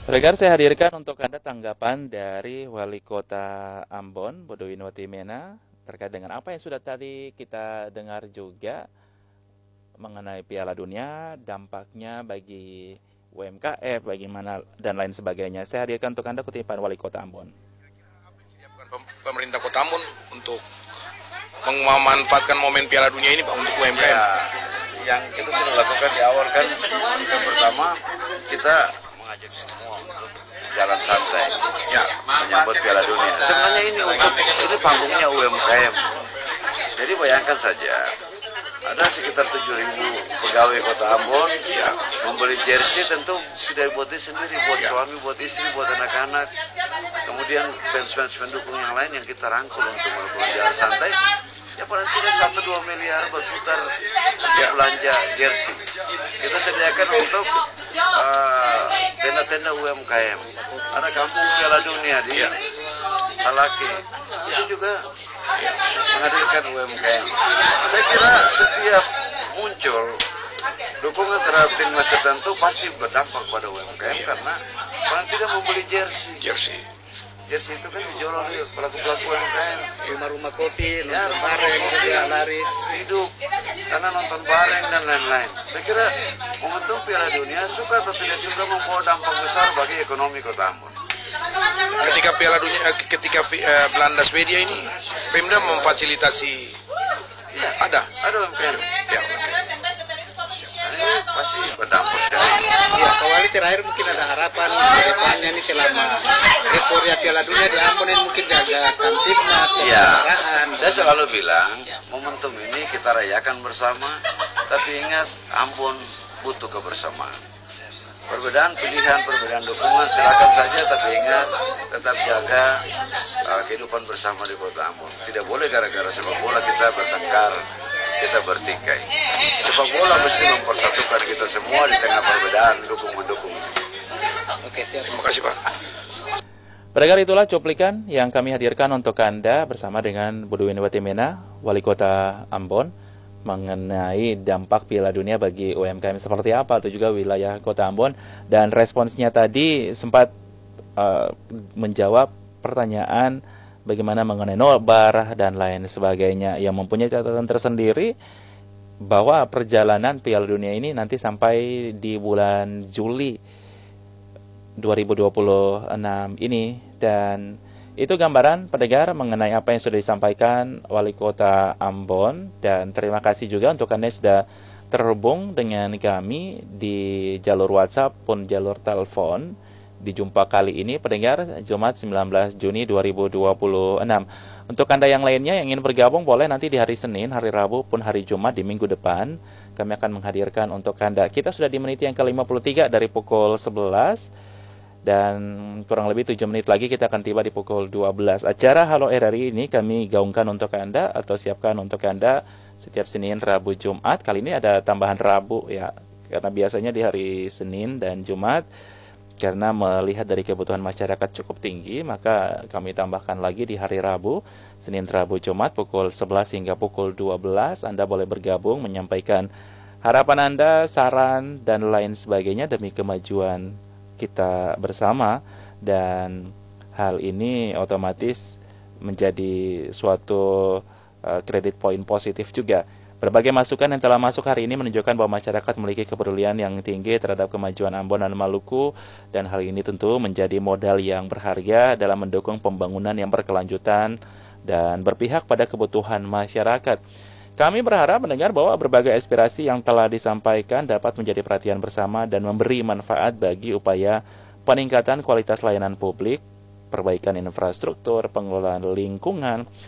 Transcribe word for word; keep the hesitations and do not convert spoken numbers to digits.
Rekan saya hadirkan untuk Anda tanggapan dari Wali Kota Ambon, Bodoin Watimena, terkait dengan apa yang sudah tadi kita dengar juga mengenai Piala Dunia, dampaknya bagi U M K M, bagaimana dan lain sebagainya. Saya hadirkan untuk Anda kutipan Wali Kota Ambon. Pemerintah Kota Ambon untuk memanfaatkan momen Piala Dunia ini Pak untuk U M K M. Ya, yang kita sudah lakukan di awal kan yang pertama kita mengajak semua untuk jalan santai Ya, menyambut Piala Dunia. Sebenarnya ini untuk ini panggungnya U M K M. Jadi bayangkan saja ada sekitar tujuh ribu pegawai Kota Ambon ya, membeli jersey tentu tidak buat diri sendiri, buat ya. suami, buat istri, buat anak-anak. Kemudian fans-fans pendukung yang lain yang kita rangkul untuk melakukan jalan santai. Ya paling tidak satu dua miliar berputar Ya. belanja jersey. Kita sediakan untuk uh, tenda-tenda U M K M. Ada kampung Piala Dunia di Ya. Halaki. Itu juga menghadirkan U M K M. Saya kira setiap muncul dukungan terhadap timnas tertentu pasti berdampak pada U M K M karena paling tidak membeli jersey. jersey. Jersey itu kan dijual oleh pelaku-pelaku U M K M. Rumah-rumah kopi, Ya, nonton bareng, juga laris. hidup karena nonton bareng dan lain-lain. Saya kira momentum Piala Dunia suka atau tidak suka membawa dampak besar bagi ekonomi Kota Ambon. Ketika Piala Dunia, eh, ketika eh, Belanda Swedia ini, Pemda memfasilitasi Iya, ada. ada U M K M. Ya, Nah, ini pasti berdampak sekali. Ya, Pak Wali terakhir mungkin ada harapan ke depannya nih selama euforia Piala Dunia di Ambon ini mungkin jaga kamtipnya, Ya, persaudaraan. saya selalu bilang momentum ini kita rayakan bersama, tapi ingat Ambon butuh kebersamaan. Perbedaan pilihan, perbedaan dukungan silakan saja, tapi ingat tetap jaga uh, kehidupan bersama di Kota Ambon. Tidak boleh gara-gara sepak bola kita bertengkar, kita bertikai. Sepak bola mesti mempersatukan kita semua di tengah perbedaan dukung-mendukung. Oke, siap. terima kasih Pak. Pendengar, itulah cuplikan yang kami hadirkan untuk Anda bersama dengan Bodoin Watimena, Wali Kota Ambon, mengenai dampak Piala Dunia bagi U M K M seperti apa, atau juga wilayah Kota Ambon. Dan responsnya tadi sempat uh, menjawab pertanyaan bagaimana mengenai nobar dan lain sebagainya, yang mempunyai catatan tersendiri bahwa perjalanan Piala Dunia ini nanti sampai di bulan Juli dua ribu dua puluh enam ini. Dan itu gambaran pendengar mengenai apa yang sudah disampaikan Wali Kota Ambon. Dan terima kasih juga untuk Anda yang sudah terhubung dengan kami di jalur WhatsApp pun jalur telepon di jumpa kali ini pendengar Jumat sembilan belas Juni dua ribu dua puluh enam. Untuk Anda yang lainnya yang ingin bergabung boleh nanti di hari Senin, hari Rabu pun hari Jumat di minggu depan kami akan menghadirkan untuk Anda. Kita sudah di menit yang ke lima puluh tiga dari pukul sebelas. Dan kurang lebih tujuh menit lagi kita akan tiba di pukul dua belas. Acara Halo R R I ini kami gaungkan untuk Anda atau siapkan untuk Anda setiap Senin, Rabu, Jumat. Kali ini ada tambahan Rabu ya, karena biasanya di hari Senin dan Jumat, karena melihat dari kebutuhan masyarakat cukup tinggi, maka kami tambahkan lagi di hari Rabu, Senin, Rabu, Jumat pukul sebelas hingga pukul dua belas. Anda boleh bergabung menyampaikan harapan Anda, saran dan lain sebagainya demi kemajuan kita bersama. Dan hal ini otomatis menjadi suatu uh, kredit poin positif juga. Berbagai masukan yang telah masuk hari ini menunjukkan bahwa masyarakat memiliki kepedulian yang tinggi terhadap kemajuan Ambon dan Maluku, dan hal ini tentu menjadi modal yang berharga dalam mendukung pembangunan yang berkelanjutan dan berpihak pada kebutuhan masyarakat. Kami berharap mendengar bahwa berbagai aspirasi yang telah disampaikan dapat menjadi perhatian bersama dan memberi manfaat bagi upaya peningkatan kualitas layanan publik, perbaikan infrastruktur, pengelolaan lingkungan,